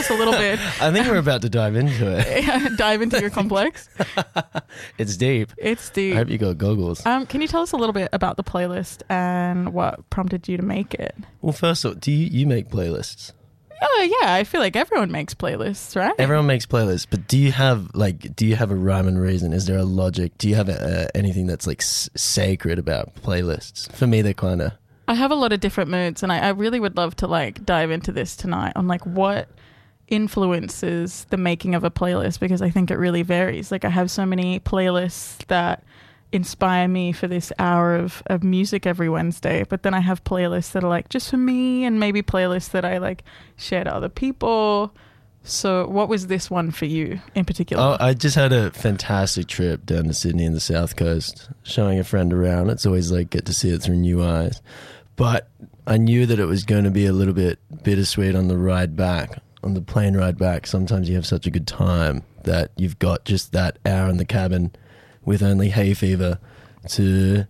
us a little bit? I think we're about to dive into it. Dive into your complex. It's deep. It's deep. I hope you got goggles. Can you tell us a little bit about the playlist and what prompted you to make it? Well, first of all, do you make playlists? Oh yeah, I feel like everyone makes playlists, right? Everyone makes playlists, but do you have a rhyme and reason? Is there a logic? Do you have anything that's like sacred about playlists? For me, they're kind of... I have a lot of different moods, and I really would love to like dive into this tonight on like what influences the making of a playlist, because I think it really varies. Like I have so many playlists that inspire me for this hour of music every Wednesday, but then I have playlists that are like just for me, and maybe playlists that I like share to other people. So what was this one for you in particular? Oh, I just had a fantastic trip down to Sydney and the South Coast, showing a friend around. It's always like get to see it through new eyes. But I knew that it was going to be a little bit bittersweet on the ride back, on the plane ride back. Sometimes you have such a good time that you've got just that hour in the cabin with only hay fever to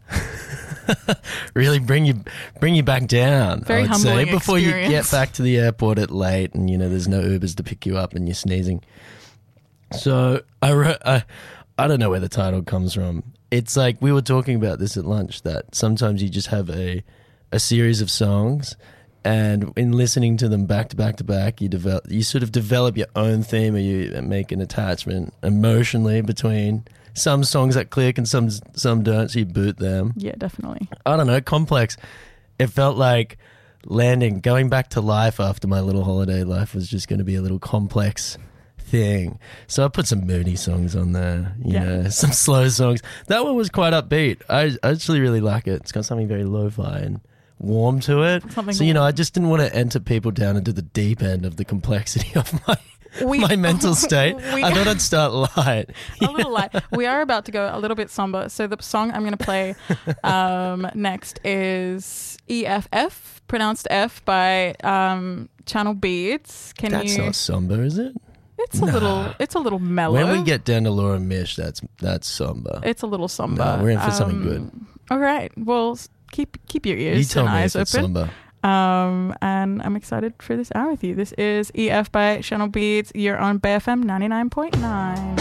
really bring you back down. Very I would humbling say, before experience. you get back to the airport at late, and there's no Ubers to pick you up, and you're sneezing. So I don't know where the title comes from. It's like we were talking about this at lunch, that sometimes you just have a series of songs, and in listening to them back to back to back, you sort of develop your own theme, or you make an attachment emotionally between some songs that click and some don't, so you boot them. Yeah, definitely. I don't know, complex. It felt like going back to life after my little holiday life was just going to be a little complex thing. So I put some moody songs on there, you know, some slow songs. That one was quite upbeat. I actually really like it. It's got something very lo-fi and warm to it. I just didn't want to enter people down into the deep end of the complexity of my mental state. I thought I'd start light. A little light. We are about to go a little bit somber. So the song I'm going to play next is EFF, pronounced F, by Channel Beats. That's not somber, is it? It's a little mellow. When we get down to Laura Mish, that's somber. It's a little somber. No, we're in for something good. All right. Well, keep your ears and eyes open. Somber. And I'm excited for this hour with you. This is EF by Channel Beats. You're on BFM 99.9.